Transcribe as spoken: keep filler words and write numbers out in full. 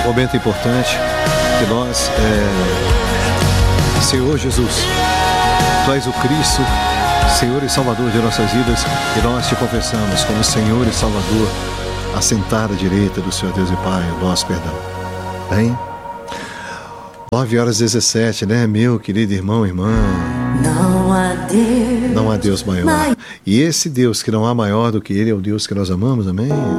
momento importante que nós, é... Senhor Jesus, Tu és o Cristo, Senhor e Salvador de nossas vidas, e nós Te confessamos como Senhor e Salvador, assentado à direita do Senhor Deus e Pai, o nosso perdão. Bem? nove horas e dezessete, né, meu querido irmão e irmã? Não há Deus, não há Deus maior. E esse Deus que não há maior do que Ele é o Deus que nós amamos, amém?